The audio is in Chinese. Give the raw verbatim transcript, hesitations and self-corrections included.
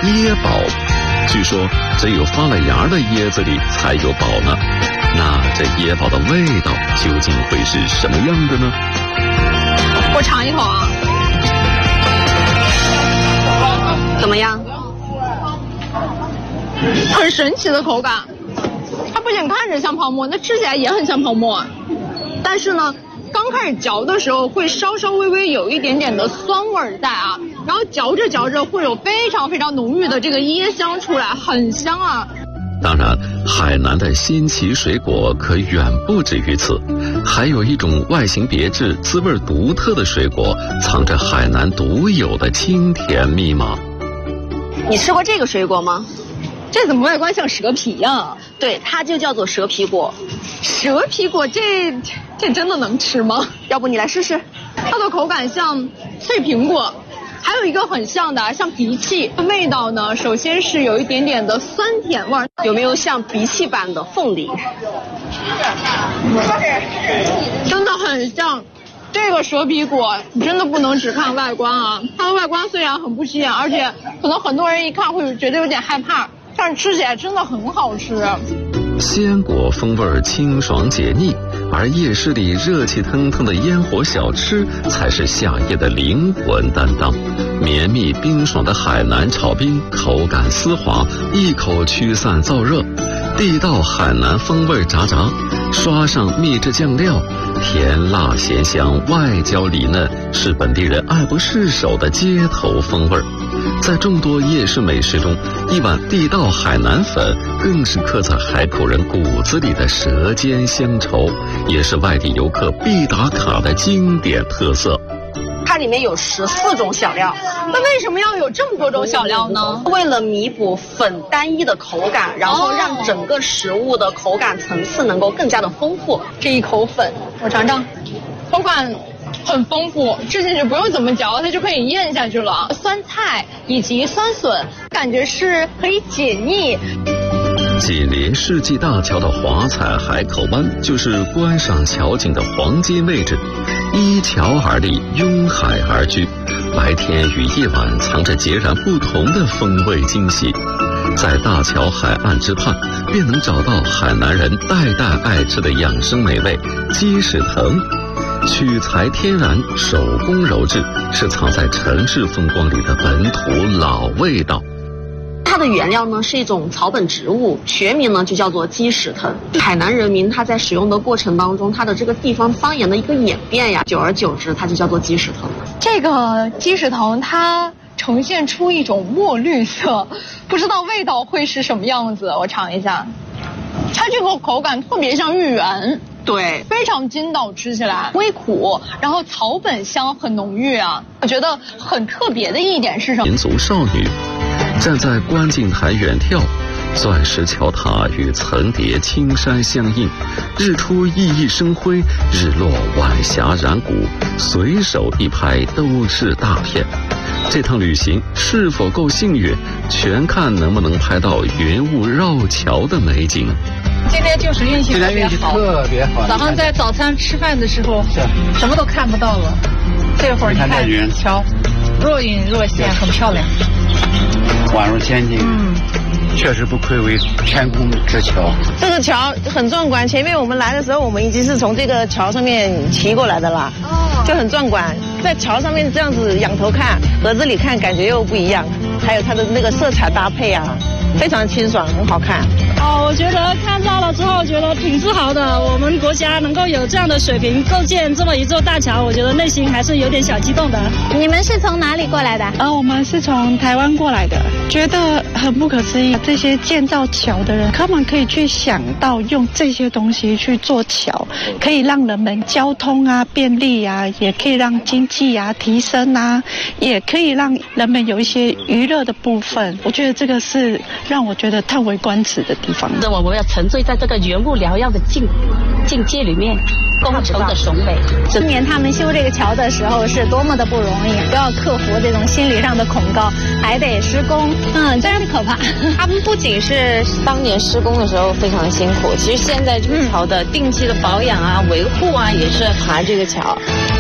椰宝。据说只有发了芽的椰子里才有宝呢。那这椰宝的味道究竟会是什么样的呢？ 我尝一口啊，怎么样？很神奇的口感，它不仅看着像泡沫，那吃起来也很像泡沫。但是呢，刚开始嚼的时候会稍稍微微有一点点的酸味在啊，然后嚼着嚼着会有非常非常浓郁的这个椰香出来，很香啊。 当然，海南的新奇水果可远不止于此，还有一种外形别致、滋味独特的水果，藏着海南独有的清甜密码。 你吃过这个水果吗？这怎么外观像蛇皮呀、啊？对，它就叫做蛇皮果。蛇皮果这这真的能吃吗？要不你来试试？它的口感像脆苹果。还有一个很像的，像荸荠，味道呢，首先是有一点点的酸甜味儿，有没有像荸荠般的凤梨？真的很像。这个蛇皮果你真的不能只看外观啊，它的外观虽然很不起眼，而且可能很多人一看会觉得有点害怕，但是吃起来真的很好吃。 鲜果风味清爽解腻，而夜市里热气腾腾的烟火小吃才是夏夜的灵魂担当。绵密冰爽的海南炒冰，口感丝滑，一口驱散燥热。地道海南风味炸炸，刷上秘制酱料，甜辣咸香，外焦里嫩，是本地人爱不释手的街头风味。在众多夜市美食中，一碗地道海南粉更是刻在海口人骨子里的舌尖乡愁，也是外地游客必打卡的经典特色。 它里面有十四种小料，那为什么要有这么多种小料呢？为了弥补粉单一的口感，然后让整个食物的口感层次能够更加的丰富。这一口粉，我尝尝，口感很丰富，吃进去不用怎么嚼，它就可以咽下去了。酸菜以及酸笋，感觉是可以解腻。 紧邻世纪大桥的华彩海口湾，就是观赏桥景的黄金位置。依桥而立，拥海而居，白天与夜晚藏着截然不同的风味惊喜。在大桥海岸之畔，便能找到海南人代代爱吃的养生美味鸡屎藤。取材天然，手工鞣制，是藏在城市风光里的本土老味道。 它的原料呢是一种草本植物，学名呢就叫做鸡屎藤。海南人民他在使用的过程当中，它的这个地方方言的一个演变呀，久而久之它就叫做鸡屎藤。这个鸡屎藤它呈现出一种墨绿色，不知道味道会是什么样子，我尝一下。它这个口感特别像芋圆，对，非常筋道，吃起来微苦，然后草本香很浓郁啊。我觉得很特别的一点是什么？ 民族少女站在观景台远眺，钻石桥塔与层叠青山相映，日出熠熠生辉，日落晚霞染骨，随手一拍都是大片。这趟旅行是否够幸运，全看能不能拍到云雾绕桥的美景。 今天就是运气特别好， 特别好。 早上在早餐吃饭的时候，什么都看不到了。这会儿你看桥，若隐若现，很漂亮， 宛如仙境。嗯，确实不愧为天空之桥。 这个桥很壮观，前面我们来的时候，我们已经是从这个桥上面骑过来的啦，哦，就很壮观。在桥上面这样子仰头看和这里看感觉又不一样，还有它的那个色彩搭配啊，非常清爽，很好看。 哦，我觉得看到了之后觉得挺自豪的，我们国家能够有这样的水平构建这么一座大桥，我觉得内心还是有点小激动的。 你们是从哪里过来的？ 呃，我们是从台湾过来的，觉得很不可思议，这些建造桥的人，他们可以去想到用这些东西去做桥，可以让人们交通啊便利啊，也可以让经济啊提升啊，也可以让人们有一些娱乐的部分。我觉得这个是让我觉得叹为观止的地方。 那我们要沉醉在这个云雾缭绕的境境界里面，工程的雄伟。 今年他们修这个桥的时候是多么的不容易，都要克服这种心理上的恐高，还得施工，嗯，真是可怕。 他们不仅是当年施工的时候非常的辛苦，其实现在这个桥的定期的保养啊、维护啊，也是爬这个桥。